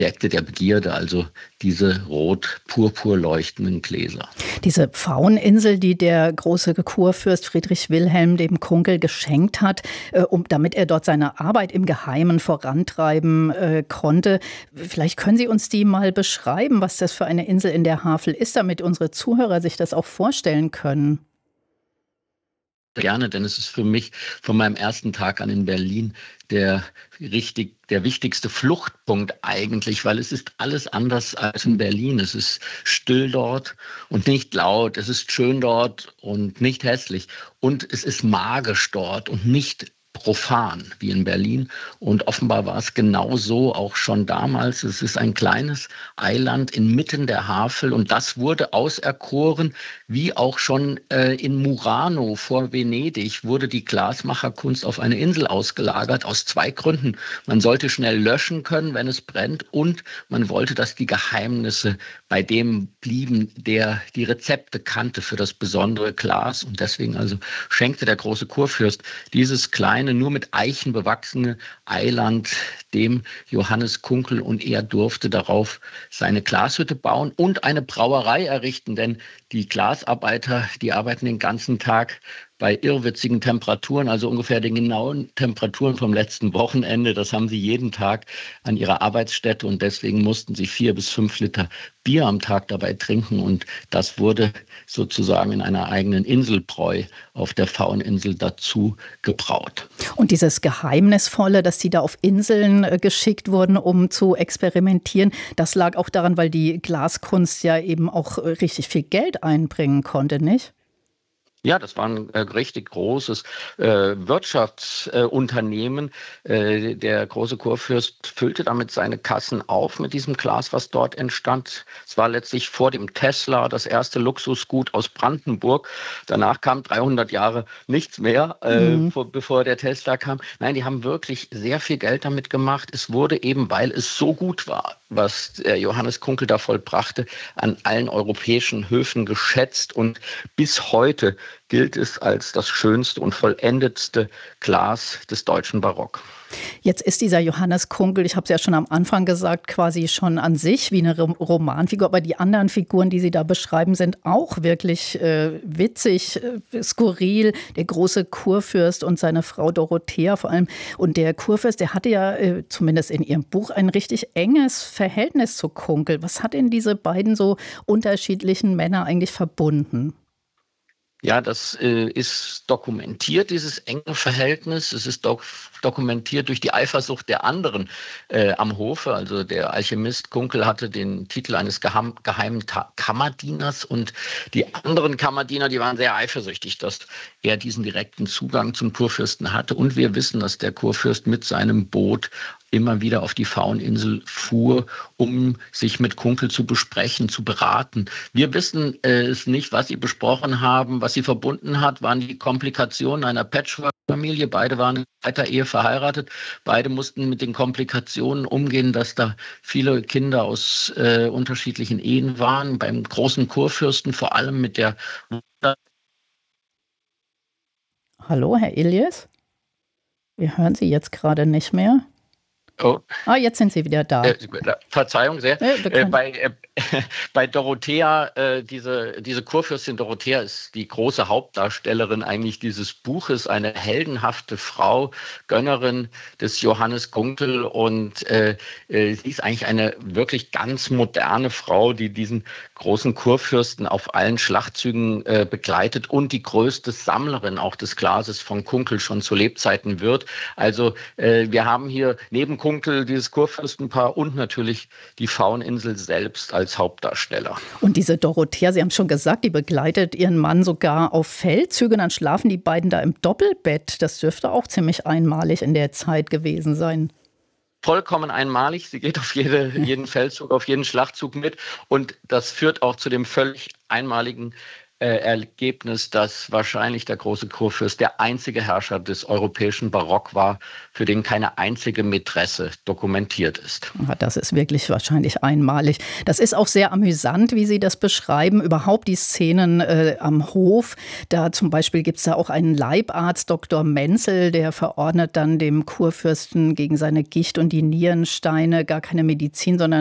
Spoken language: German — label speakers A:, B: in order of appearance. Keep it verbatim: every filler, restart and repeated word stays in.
A: Objekte der Begierde, also diese rot-purpur leuchtenden Gläser.
B: Diese Pfaueninsel, die der große Kurfürst Friedrich Wilhelm dem Kunkel geschenkt hat, äh, um, damit er dort seine Arbeit im Geheimen vorantreiben äh, konnte. Vielleicht können Sie uns die mal beschreiben, was das für eine Insel in der Havel ist, damit unsere Zuhörer sich das auch vorstellen können.
A: Gerne, denn es ist für mich von meinem ersten Tag an in Berlin der richtig, der wichtigste Fluchtpunkt eigentlich, weil es ist alles anders als in Berlin. Es ist still dort und nicht laut. Es ist schön dort und nicht hässlich. Und es ist magisch dort und nicht profan wie in Berlin. Und offenbar war es genau so auch schon damals. Es ist ein kleines Eiland inmitten der Havel und das wurde auserkoren, wie auch schon äh, in Murano vor Venedig wurde die Glasmacherkunst auf eine Insel ausgelagert, aus zwei Gründen. Man sollte schnell löschen können, wenn es brennt, und man wollte, dass die Geheimnisse bei dem blieben, der die Rezepte kannte für das besondere Glas. Und deswegen also schenkte der große Kurfürst dieses kleine, nur mit Eichen bewachsene Eiland dem Johannes Kunkel, und er durfte darauf seine Glashütte bauen und eine Brauerei errichten, denn die Glasarbeiter, die arbeiten den ganzen Tag bei irrwitzigen Temperaturen, also ungefähr den genauen Temperaturen vom letzten Wochenende. Das haben sie jeden Tag an ihrer Arbeitsstätte, und deswegen mussten sie vier bis fünf Liter Bier am Tag dabei trinken, und das wurde sozusagen in einer eigenen Inselbräu auf der Pfaueninsel dazu gebraut.
B: Und dieses Geheimnisvolle, dass die da auf Inseln äh, geschickt wurden, um zu experimentieren, das lag auch daran, weil die Glaskunst ja eben auch äh, richtig viel Geld einbringen konnte, nicht?
A: Ja, das war ein äh, richtig großes äh, Wirtschaftsunternehmen. Äh, der große Kurfürst füllte damit seine Kassen auf mit diesem Glas, was dort entstand. Es war letztlich vor dem Tesla das erste Luxusgut aus Brandenburg. Danach kam dreihundert Jahre nichts mehr, äh,
B: Mhm.
A: vor, bevor der Tesla kam. Nein, die haben wirklich sehr viel Geld damit gemacht. Es wurde eben, weil es so gut war, was äh, Johannes Kunkel da vollbrachte, an allen europäischen Höfen geschätzt, und bis heute gilt es als das schönste und vollendetste Glas des deutschen Barock.
B: Jetzt ist dieser Johannes Kunkel, ich habe es ja schon am Anfang gesagt, quasi schon an sich wie eine Rom- Romanfigur. Aber die anderen Figuren, die Sie da beschreiben, sind auch wirklich äh, witzig, äh, skurril. Der große Kurfürst und seine Frau Dorothea vor allem. Und der Kurfürst, der hatte ja äh, zumindest in ihrem Buch ein richtig enges Verhältnis zu Kunkel. Was hat denn diese beiden so unterschiedlichen Männer eigentlich verbunden?
A: Ja, das äh, ist dokumentiert, dieses enge Verhältnis. Es ist dok dokumentiert durch die Eifersucht der anderen äh, am Hofe. Also der Alchemist Kunkel hatte den Titel eines geheim geheimen Ta Kammerdieners, und die anderen Kammerdiener, die waren sehr eifersüchtig, dass er diesen direkten Zugang zum Kurfürsten hatte. Und wir wissen, dass der Kurfürst mit seinem Boot immer wieder auf die Pfaueninsel fuhr, um sich mit Kunkel zu besprechen, zu beraten. Wir wissen äh, es nicht, was sie besprochen haben. Was sie verbunden hat, waren die Komplikationen einer Patchwork-Familie. Beide waren in zweiter Ehe verheiratet. Beide mussten mit den Komplikationen umgehen, dass da viele Kinder aus äh, unterschiedlichen Ehen waren. Beim großen Kurfürsten vor allem mit der...
B: Hallo, Herr Elias? Wir hören Sie jetzt gerade nicht mehr.
A: Oh.
B: Ah, jetzt sind Sie wieder da.
A: Äh, Verzeihung sehr.
B: Ja,
A: äh, bei, äh, bei Dorothea, äh, diese, diese Kurfürstin Dorothea ist die große Hauptdarstellerin eigentlich dieses Buches, eine heldenhafte Frau, Gönnerin des Johannes Kunkel, und äh, äh, sie ist eigentlich eine wirklich ganz moderne Frau, die diesen großen Kurfürsten auf allen Schlachtzügen äh, begleitet und die größte Sammlerin auch des Glases von Kunkel schon zu Lebzeiten wird. Also äh, wir haben hier neben Kunkel dieses Kurfürstenpaar und natürlich die Pfaueninsel selbst als Hauptdarsteller.
B: Und diese Dorothea, Sie haben es schon gesagt, die begleitet ihren Mann sogar auf Feldzüge. Dann schlafen die beiden da im Doppelbett. Das dürfte auch ziemlich einmalig in der Zeit gewesen sein.
A: Vollkommen einmalig. Sie geht auf jede, jeden Feldzug, auf jeden Schlachtzug mit. Und das führt auch zu dem völlig einmaligen Ergebnis, dass wahrscheinlich der große Kurfürst der einzige Herrscher des europäischen Barock war, für den keine einzige Mätresse dokumentiert ist.
B: Das ist wirklich wahrscheinlich einmalig. Das ist auch sehr amüsant, wie Sie das beschreiben. Überhaupt die Szenen äh, am Hof. Da zum Beispiel gibt es da auch einen Leibarzt, Doktor Menzel, der verordnet dann dem Kurfürsten gegen seine Gicht und die Nierensteine gar keine Medizin, sondern